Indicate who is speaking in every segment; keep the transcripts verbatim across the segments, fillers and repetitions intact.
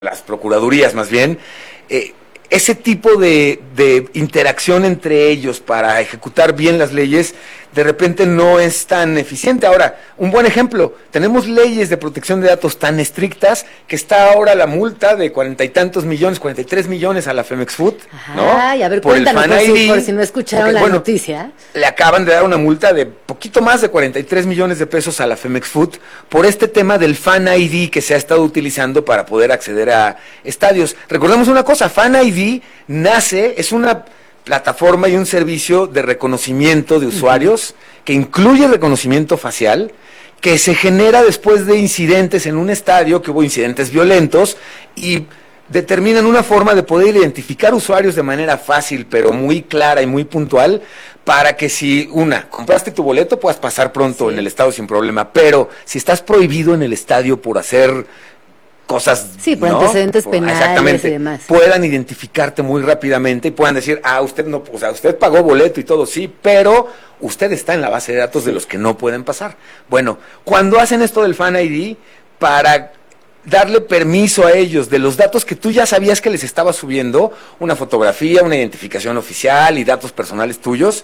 Speaker 1: las procuradurías más bien, eh, ese tipo de, de interacción entre ellos para ejecutar bien las leyes, de repente no es tan eficiente. Ahora, un buen ejemplo, tenemos leyes de protección de datos tan estrictas que está ahora la multa de cuarenta y tantos millones, cuarenta y tres millones a la Femex Food, ¿no?
Speaker 2: Ay, a ver,
Speaker 1: por
Speaker 2: cuéntanos,
Speaker 1: el
Speaker 2: por,
Speaker 1: Fan
Speaker 2: si,
Speaker 1: I D,
Speaker 2: por si no escucharon
Speaker 1: porque,
Speaker 2: la
Speaker 1: bueno,
Speaker 2: noticia.
Speaker 1: Le acaban de dar una multa de poquito más de cuarenta y tres millones de pesos a la Femex Food por este tema del Fan I D que se ha estado utilizando para poder acceder a estadios. Recordemos una cosa, Fan I D nace, es una plataforma y un servicio de reconocimiento de usuarios uh-huh. que incluye reconocimiento facial, que se genera después de incidentes en un estadio, que hubo incidentes violentos, y determinan una forma de poder identificar usuarios de manera fácil, pero muy clara y muy puntual, para que si, una, compraste tu boleto, puedas pasar pronto sí. en el estadio sin problema, pero si estás prohibido en el estadio por hacer cosas,
Speaker 2: sí, por
Speaker 1: ¿no?
Speaker 2: antecedentes
Speaker 1: por,
Speaker 2: penales
Speaker 1: exactamente,
Speaker 2: y demás,
Speaker 1: puedan identificarte muy rápidamente y puedan decir, ah, usted no, o sea, usted pagó boleto y todo, sí, pero usted está en la base de datos sí. de los que no pueden pasar. Bueno, cuando hacen esto del Fan I D, para darle permiso a ellos de los datos que tú ya sabías que les estaba subiendo, una fotografía, una identificación oficial y datos personales tuyos,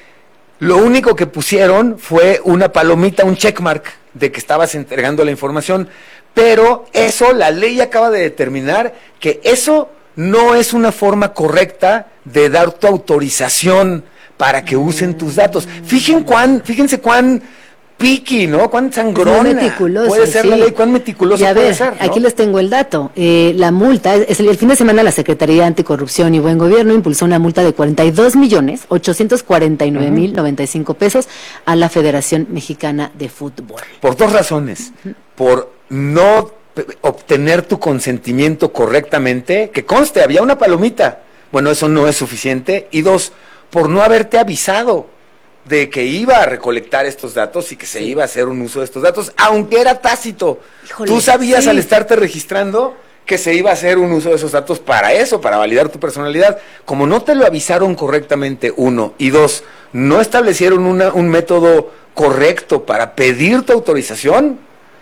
Speaker 1: lo único que pusieron fue una palomita, un checkmark de que estabas entregando la información, pero eso, la ley acaba de determinar que eso no es una forma correcta de dar tu autorización para que usen tus datos. Fíjense cuán, fíjense cuán piqui, ¿no? Cuán sangrona
Speaker 2: meticuloso,
Speaker 1: puede ser
Speaker 2: sí.
Speaker 1: la ley, cuán meticuloso
Speaker 2: y a
Speaker 1: puede
Speaker 2: ver,
Speaker 1: ser, ¿no?
Speaker 2: Aquí les tengo el dato. Eh, la multa, es el, el fin de semana la Secretaría de Anticorrupción y Buen Gobierno impulsó una multa de cuarenta y dos millones ochocientos cuarenta y nueve mil noventa y cinco pesos a la Federación Mexicana de Fútbol.
Speaker 1: Por dos razones. Uh-huh. Por no obtener tu consentimiento correctamente, que conste, había una palomita. Bueno, eso no es suficiente. Y dos, por no haberte avisado de que iba a recolectar estos datos y que se sí. iba a hacer un uso de estos datos, aunque era tácito. Híjole, tú sabías sí. al estarte registrando que se iba a hacer un uso de esos datos para eso, para validar tu personalidad. Como no te lo avisaron correctamente, uno, y dos, no establecieron una, un método correcto para pedir tu autorización,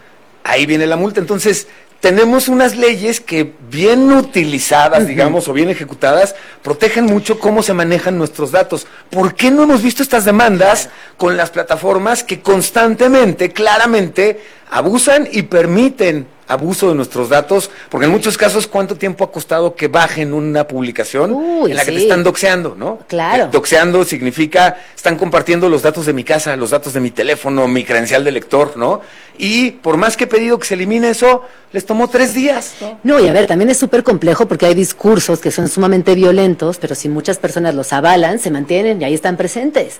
Speaker 1: ahí viene la multa. Entonces, tenemos unas leyes que bien utilizadas, uh-huh. digamos, o bien ejecutadas, protegen mucho cómo se manejan nuestros datos. ¿Por qué no hemos visto estas demandas con las plataformas que constantemente, claramente, abusan y permiten abuso de nuestros datos? Porque en muchos casos, ¿cuánto tiempo ha costado que bajen una publicación
Speaker 2: Uy,
Speaker 1: en la que
Speaker 2: sí.
Speaker 1: te están doxeando, ¿no?
Speaker 2: Claro.
Speaker 1: Eh, doxeando significa, están compartiendo los datos de mi casa, los datos de mi teléfono, mi credencial de lector, ¿no? Y por más que he pedido que se elimine eso, les tomó tres días, ¿no?
Speaker 2: No, y a ver, también es súper complejo porque hay discursos que son sumamente violentos, pero si muchas personas los avalan, se mantienen y ahí están presentes.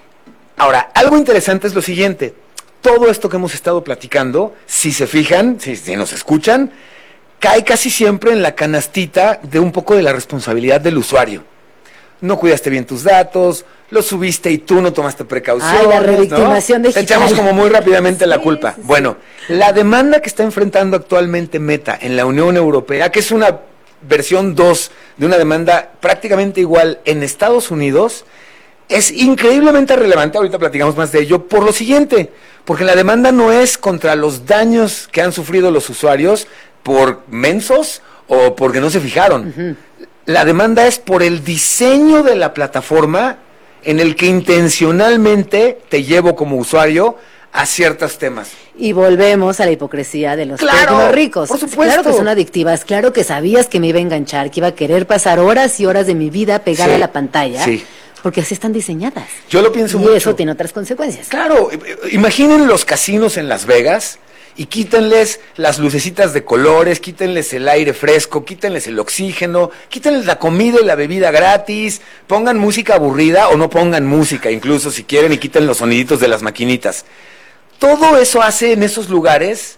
Speaker 1: Ahora, algo interesante es lo siguiente. Todo esto que hemos estado platicando, si se fijan, si, si nos escuchan, cae casi siempre en la canastita de un poco de la responsabilidad del usuario. No cuidaste bien tus datos, los subiste y tú no tomaste precauciones.
Speaker 2: Ay, la revictimación
Speaker 1: ¿no?
Speaker 2: digital.
Speaker 1: Te echamos como muy rápidamente sí, la culpa.
Speaker 2: Sí, sí.
Speaker 1: Bueno, la demanda que está enfrentando actualmente Meta en la Unión Europea, que es una versión dos de una demanda prácticamente igual en Estados Unidos, es increíblemente relevante, ahorita platicamos más de ello, por lo siguiente, porque la demanda no es contra los daños que han sufrido los usuarios por mensos o porque no se fijaron. Uh-huh. La demanda es por el diseño de la plataforma en el que intencionalmente te llevo como usuario a ciertos temas.
Speaker 2: Y volvemos a la hipocresía de los
Speaker 1: claro,
Speaker 2: ricos.
Speaker 1: Por supuesto.
Speaker 2: Claro que son adictivas, claro que sabías que me iba a enganchar, que iba a querer pasar horas y horas de mi vida pegada sí, a la pantalla.
Speaker 1: Sí.
Speaker 2: Porque así están diseñadas.
Speaker 1: Yo lo pienso
Speaker 2: y
Speaker 1: mucho.
Speaker 2: Y eso tiene otras consecuencias.
Speaker 1: Claro, imaginen los casinos en Las Vegas y quítenles las lucecitas de colores, quítenles el aire fresco, quítenles el oxígeno, quítenles la comida y la bebida gratis, pongan música aburrida o no pongan música, incluso si quieren, y quiten los soniditos de las maquinitas. Todo eso hace en esos lugares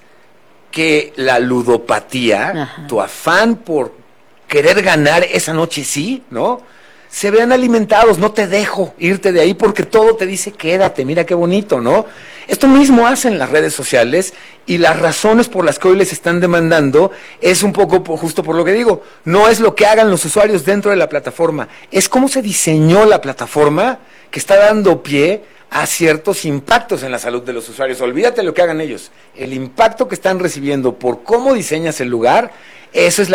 Speaker 1: que la ludopatía, Ajá. tu afán por querer ganar esa noche sí, ¿no?, se vean alimentados. No te dejo irte de ahí porque todo te dice quédate, mira qué bonito, ¿no? Esto mismo hacen las redes sociales y las razones por las que hoy les están demandando es un poco por, justo por lo que digo, no es lo que hagan los usuarios dentro de la plataforma, es cómo se diseñó la plataforma que está dando pie a ciertos impactos en la salud de los usuarios. Olvídate lo que hagan ellos. El impacto que están recibiendo por cómo diseñas el lugar, eso es la